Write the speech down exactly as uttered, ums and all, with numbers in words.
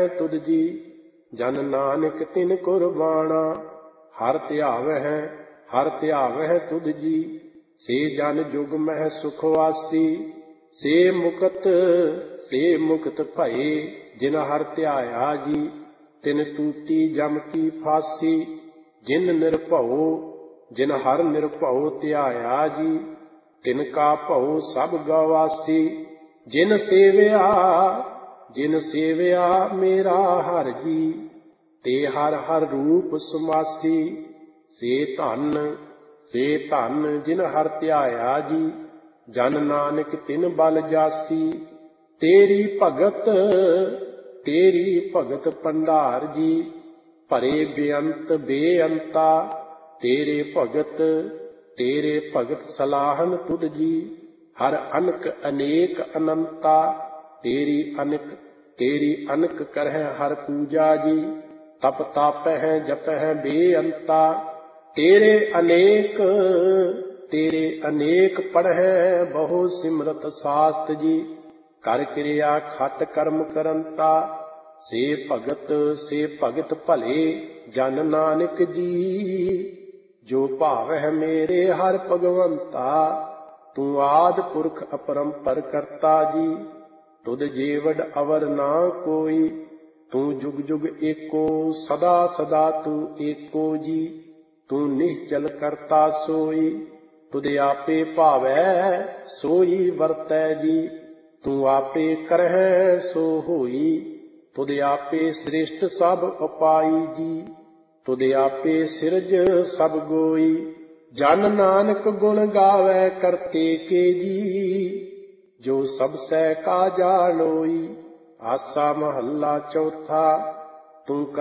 है तुद जी। जन नानक तिन कुर्बाना, हर ध्यावै हर ध्यावै तुद जी। से जन जुग मह सुख वासी, से मुकत से मुक्त भये। जिन हर ध्याया जी, तिन टूटी जम की फांसी। जिन निर्भਉ जिन हर निर्भਉ ध्याया जी, तिनका भਉ सब गवासी। जिन सेविया जिन सेविया मेरा हर जी, ते हर हर रूप समासी। से धन से धन जिन हर ध्याया जी, जन नानक तिन बल जासी। तेरी भगत तेरी भगत भंडार जी, भरे बेअंत बेअंता। तेरे भगत तेरे भगत सलाहन तुद जी, हर अनक अनेक अनंता। तेरी अनक तेरी अनक करह हर पूजा जी, तप तापह जपह बेअंता। तेरे अनेक तेरे अनेक पढ़ह बहु सिमरत शास्त्र जी, कर क्रिया खट कर्म करंता। से भगत से भगत भले जन नानक जी, जो भावह मेरे हर भगवंता। तू आद पुरख अपरंपर करता जी, तुद जेवड अवर ना कोई। तू जुग जुग एको सदा सदा तू एको जी। तू निश्चल करता सोई, तुद आपे भावै सोई वरतै जी। तू आपे करह सो होई, तुद आपे श्रेष्ठ सब उपाई जी। तुद आपे सिरज सब गोई, जन नानक गुण गावै करते के जी। जो सब सै का जानोई, आसा महला चौथा। तू